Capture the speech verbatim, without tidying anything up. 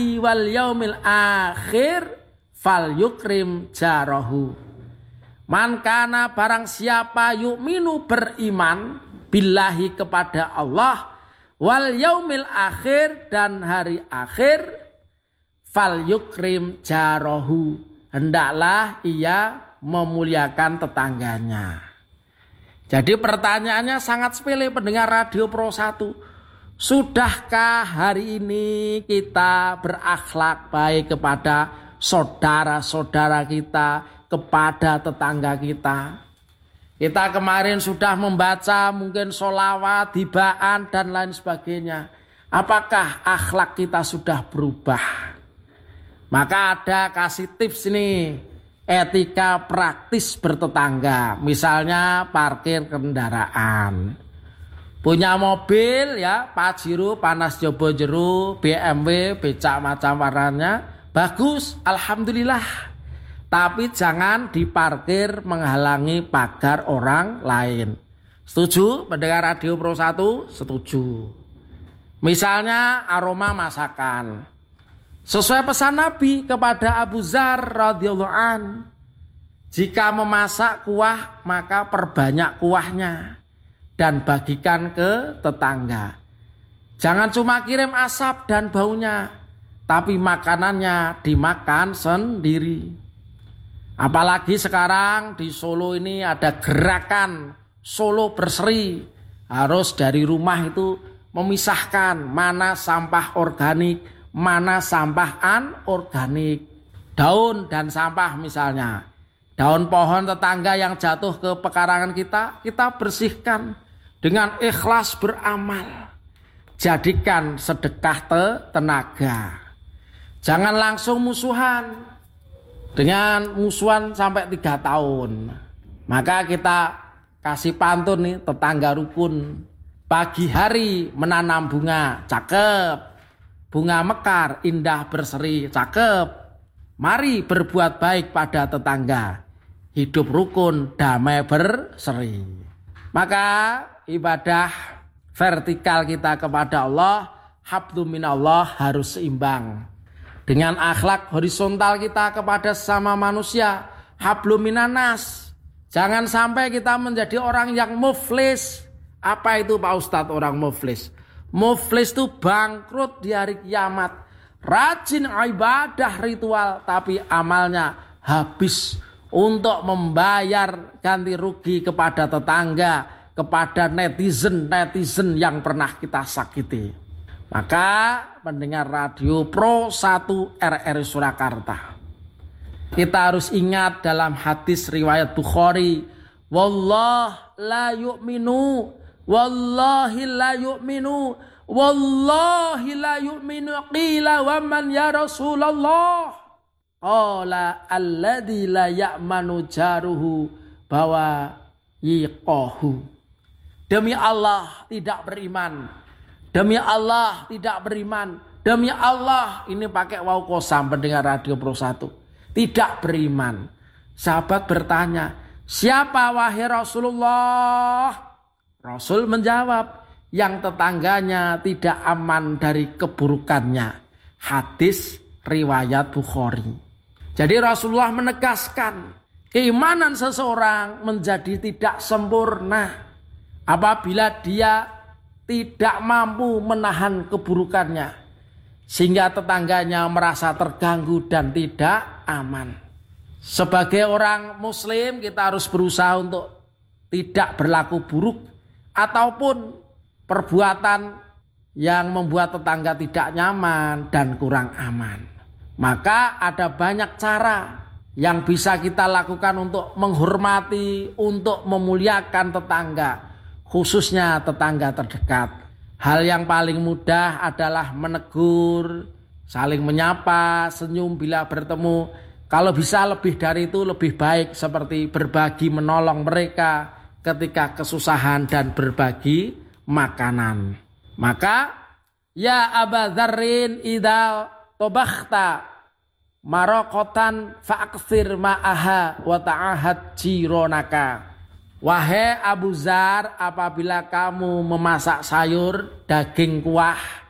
wal yaumil akhir fal yukrim jarahu. Man kana barang siapa yu'minu beriman billahi kepada Allah wal yaumil akhir dan hari akhir fal yukrim jarahu, hendaklah ia memuliakan tetangganya. Jadi pertanyaannya sangat sepele pendengar Radio Pro satu. Sudahkah hari ini kita berakhlak baik kepada saudara-saudara kita, kepada tetangga kita? Kita kemarin sudah membaca mungkin sholawat, hibaan dan lain sebagainya. Apakah akhlak kita sudah berubah? Maka ada kasih tips ini, etika praktis bertetangga. Misalnya parkir kendaraan. Punya mobil ya, Pajero, panas jobo jeru, B M W, becak macam warnanya, bagus, alhamdulillah. Tapi jangan diparkir menghalangi pagar orang lain. Setuju pendengar Radio Pro satu? Setuju. Misalnya aroma masakan. Sesuai pesan Nabi kepada Abu Dzar radhiyallahu an, jika memasak kuah maka perbanyak kuahnya dan bagikan ke tetangga. Jangan cuma kirim asap dan baunya, tapi makanannya dimakan sendiri. Apalagi sekarang di Solo ini ada gerakan Solo Berseri. Harus dari rumah itu memisahkan mana sampah organik, mana sampah anorganik. Daun dan sampah misalnya. Daun pohon tetangga yang jatuh ke pekarangan kita, kita bersihkan dengan ikhlas beramal. Jadikan sedekah te tenaga. Jangan langsung musuhan. Dengan musuhan sampai tiga tahun. Maka kita kasih pantun nih tetangga rukun. Pagi hari menanam bunga, cakep. Bunga mekar, indah berseri, cakep. Mari berbuat baik pada tetangga. Hidup rukun, damai berseri. Maka ibadah vertikal kita kepada Allah, hablu minallah harus seimbang. Dengan akhlak horizontal kita kepada sesama manusia, hablu minanas. Jangan sampai kita menjadi orang yang muflis. Apa itu Pak Ustadz orang muflis? Muflis itu bangkrut di hari kiamat. Rajin ibadah ritual tapi amalnya habis untuk membayar ganti rugi kepada tetangga, kepada netizen-netizen yang pernah kita sakiti. Maka pendengar Radio Pro satu R R I Surakarta, kita harus ingat dalam hadis riwayat Bukhari, wallah la yu'minu, wallahi la yu'minu, wallahi la yu'minu, qila wa man ya Rasulullah, qala alladhi la ya'manu jaruhu bawa yiqahu. Demi Allah tidak beriman. Demi Allah tidak beriman. Demi Allah, ini pakai waw kosam pendengar Radio Pro satu. Tidak beriman. Sahabat bertanya, siapa wahai Rasulullah? Rasul menjawab, yang tetangganya tidak aman dari keburukannya. Hadis riwayat Bukhari. Jadi Rasulullah menegaskan, keimanan seseorang menjadi tidak sempurna apabila dia tidak mampu menahan keburukannya, sehingga tetangganya merasa terganggu dan tidak aman. Sebagai orang muslim kita harus berusaha untuk tidak berlaku buruk ataupun perbuatan yang membuat tetangga tidak nyaman dan kurang aman. Maka ada banyak cara yang bisa kita lakukan untuk menghormati, untuk memuliakan tetangga, khususnya tetangga terdekat. Hal yang paling mudah adalah menegur, saling menyapa, senyum bila bertemu. Kalau bisa lebih dari itu lebih baik, seperti berbagi menolong mereka ketika kesusahan dan berbagi makanan. Maka ya Aba Dzarrin idza tobakhta marokotan fa'aksir ma'aha wa ta'ahad jironaka. Wahai Abu Dzar, apabila kamu memasak sayur, daging kuah,